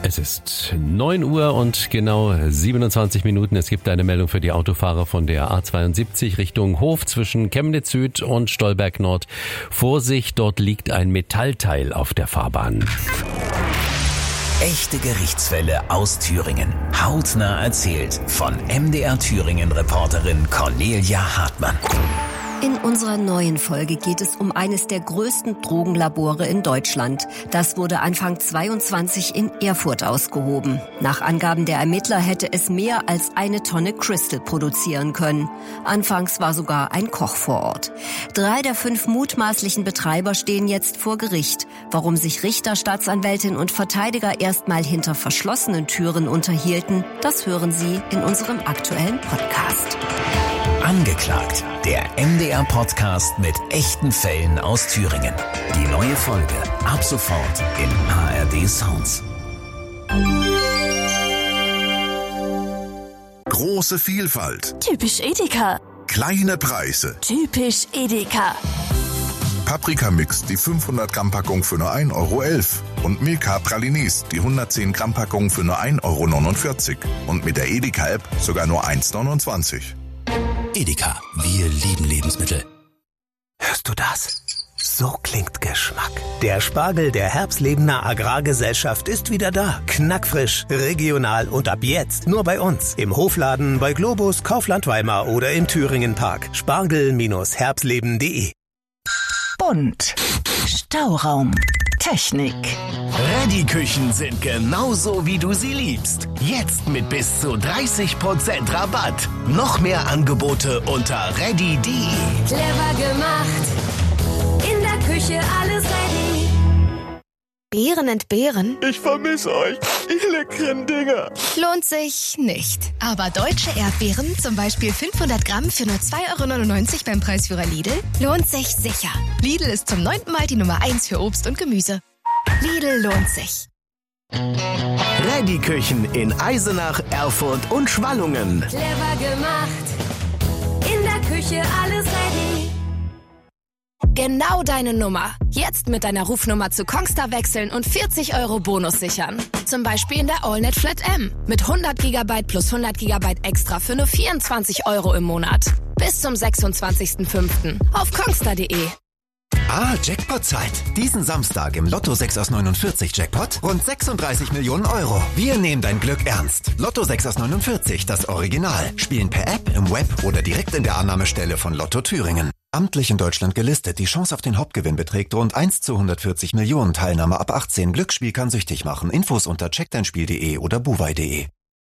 Es ist 9 Uhr und genau 27 Minuten. Es gibt eine Meldung für die Autofahrer von der A72 Richtung Hof zwischen Chemnitz Süd und Stolberg Nord. Vorsicht, dort liegt ein Metallteil auf der Fahrbahn. Echte Gerichtsfälle aus Thüringen. Hautnah erzählt von MDR Thüringen-Reporterin Cornelia Hartmann. In unserer neuen Folge geht es um eines der größten Drogenlabore in Deutschland. Das wurde Anfang 22 in Erfurt ausgehoben. Nach Angaben der Ermittler hätte es mehr als 1 Tonne Crystal produzieren können. Anfangs war sogar ein Koch vor Ort. 3 der 5 mutmaßlichen Betreiber stehen jetzt vor Gericht. Warum sich Richter, Staatsanwältin und Verteidiger erstmal hinter verschlossenen Türen unterhielten, das hören Sie in unserem aktuellen Podcast. Angeklagt, der MDR-Podcast mit echten Fällen aus Thüringen. Die neue Folge ab sofort in ARD Sounds. Große Vielfalt. Typisch Edeka. Kleine Preise. Typisch Edeka. Paprikamix, die 500 Gramm Packung für nur 1,11 € und Milka Pralines, die 110 Gramm Packung für nur 1,49 € und mit der Edeka-App sogar nur 1,29 €. Edeka, wir lieben Lebensmittel. Hörst du das? So klingt Geschmack. Der Spargel der Herbstlebener Agrargesellschaft ist wieder da. Knackfrisch, regional und ab jetzt nur bei uns. Im Hofladen, bei Globus, Kaufland Weimar oder im Thüringen Park. Spargel-herbstleben.de. Bunt. Stauraum. Technik. Ready-Küchen sind genauso, wie du sie liebst. Jetzt mit bis zu 30% Rabatt. Noch mehr Angebote unter ready.de. Clever gemacht. In der Küche alles ready. Beeren entbehren? Ich vermisse euch, ihr leckeren Dinger. Lohnt sich nicht. Aber deutsche Erdbeeren, zum Beispiel 500 Gramm für nur 2,99 € beim Preisführer Lidl, lohnt sich sicher. Lidl ist zum 9. Mal die Nummer 1 für Obst und Gemüse. Lidl lohnt sich. Ready-Küchen in Eisenach, Erfurt und Schwallungen. Clever gemacht. In der Küche alles ready. Genau deine Nummer. Jetzt mit deiner Rufnummer zu Kongstar wechseln und 40 € Bonus sichern. Zum Beispiel in der AllNet Flat M. Mit 100 GB plus 100 GB extra für nur 24 € im Monat. Bis zum 26.05. auf kongstar.de. Jackpot-Zeit. Diesen Samstag im Lotto 6 aus 49 Jackpot rund 36 Millionen €. Wir nehmen dein Glück ernst. Lotto 6 aus 49, das Original. Spielen per App, im Web oder direkt in der Annahmestelle von Lotto Thüringen. Amtlich in Deutschland gelistet. Die Chance auf den Hauptgewinn beträgt rund 1 zu 140 Millionen. Teilnahme ab 18. Glücksspiel kann süchtig machen. Infos unter checkdeinspiel.de oder buwei.de.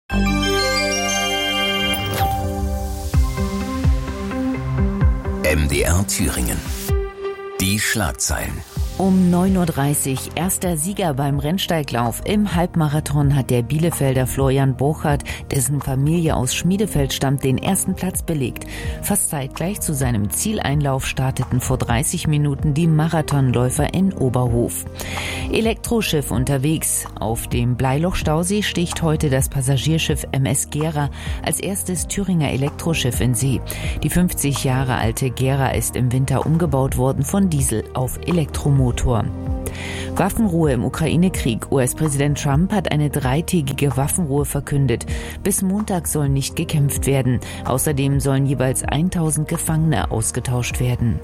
MDR Thüringen. Die Schlagzeilen. Um 9.30 Uhr erster Sieger beim Rennsteiglauf. Im Halbmarathon hat der Bielefelder Florian Burchardt, dessen Familie aus Schmiedefeld stammt, den ersten Platz belegt. Fast zeitgleich zu seinem Zieleinlauf starteten vor 30 Minuten die Marathonläufer in Oberhof. Elektroschiff unterwegs. Auf dem Bleiloch-Stausee sticht heute das Passagierschiff MS Gera als erstes Thüringer Elektroschiff in See. Die 50 Jahre alte Gera ist im Winter umgebaut worden von Diesel auf Elektromotor. Waffenruhe im Ukraine-Krieg. US-Präsident Trump hat eine 3-tägige Waffenruhe verkündet. Bis Montag soll nicht gekämpft werden. Außerdem sollen jeweils 1000 Gefangene ausgetauscht werden.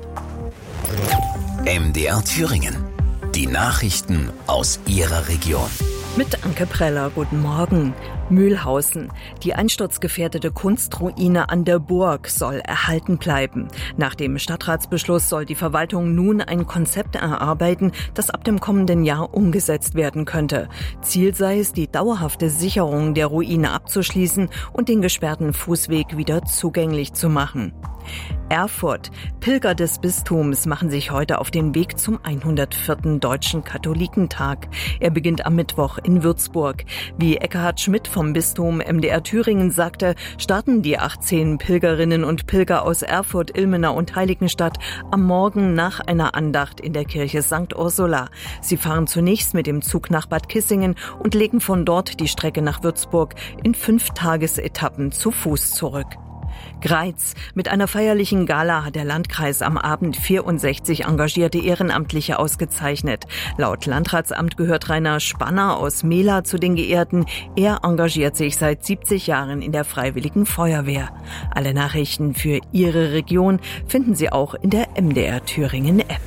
MDR Thüringen. Die Nachrichten aus Ihrer Region. Mit Anke Preller, guten Morgen. Mühlhausen. Die einsturzgefährdete Kunstruine an der Burg soll erhalten bleiben. Nach dem Stadtratsbeschluss soll die Verwaltung nun ein Konzept erarbeiten, das ab dem kommenden Jahr umgesetzt werden könnte. Ziel sei es, die dauerhafte Sicherung der Ruine abzuschließen und den gesperrten Fußweg wieder zugänglich zu machen. Erfurt. Pilger des Bistums machen sich heute auf den Weg zum 104. Deutschen Katholikentag. Er beginnt am Mittwoch in Würzburg. Wie Eckhard Schmidt vom Bistum MDR Thüringen sagte, starten die 18 Pilgerinnen und Pilger aus Erfurt, Ilmenau und Heiligenstadt am Morgen nach einer Andacht in der Kirche St. Ursula. Sie fahren zunächst mit dem Zug nach Bad Kissingen und legen von dort die Strecke nach Würzburg in 5 Tagesetappen zu Fuß zurück. Greiz. Mit einer feierlichen Gala hat der Landkreis am Abend 64 engagierte Ehrenamtliche ausgezeichnet. Laut Landratsamt gehört Rainer Spanner aus Mehla zu den Geehrten. Er engagiert sich seit 70 Jahren in der Freiwilligen Feuerwehr. Alle Nachrichten für Ihre Region finden Sie auch in der MDR Thüringen App.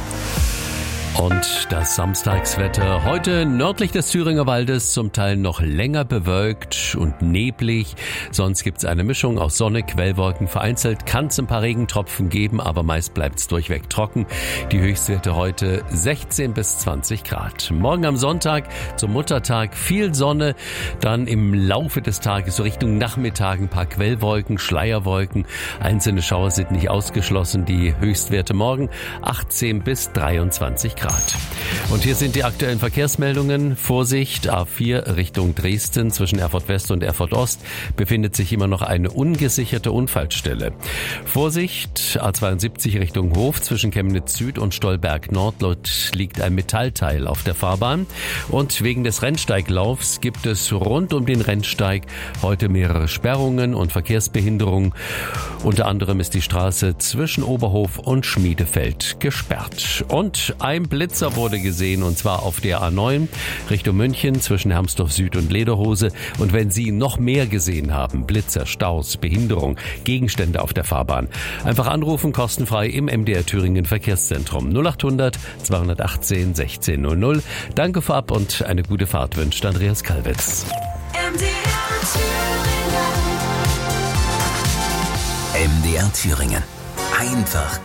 Und das Samstagswetter. Heute nördlich des Thüringer Waldes zum Teil noch länger bewölkt und neblig. Sonst gibt's eine Mischung aus Sonne, Quellwolken. Vereinzelt kann es ein paar Regentropfen geben, aber meist bleibt's durchweg trocken. Die Höchstwerte heute 16 bis 20 Grad. Morgen am Sonntag zum Muttertag viel Sonne. Dann im Laufe des Tages so Richtung Nachmittag ein paar Quellwolken, Schleierwolken. Einzelne Schauer sind nicht ausgeschlossen. Die Höchstwerte morgen 18 bis 23 Grad. Und hier sind die aktuellen Verkehrsmeldungen. Vorsicht, A4 Richtung Dresden zwischen Erfurt West und Erfurt Ost befindet sich immer noch eine ungesicherte Unfallstelle. Vorsicht, A72 Richtung Hof zwischen Chemnitz Süd und Stolberg Nord. Dort liegt ein Metallteil auf der Fahrbahn. Und wegen des Rennsteiglaufs gibt es rund um den Rennsteig heute mehrere Sperrungen und Verkehrsbehinderungen. Unter anderem ist die Straße zwischen Oberhof und Schmiedefeld gesperrt. Und ein Blitzer wurde gesehen, und zwar auf der A9 Richtung München zwischen Hermsdorf Süd und Lederhose. Und wenn Sie noch mehr gesehen haben, Blitzer, Staus, Behinderung, Gegenstände auf der Fahrbahn, einfach anrufen, kostenfrei im MDR Thüringen Verkehrszentrum 0800 218 1600. Danke vorab und eine gute Fahrt wünscht Andreas Kalwitz. MDR Thüringen. Einfach